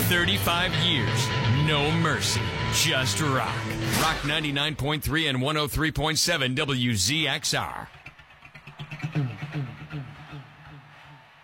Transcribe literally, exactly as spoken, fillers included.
thirty-five years, no mercy, just rock. Rock ninety-nine point three and one oh three point seven W Z X R.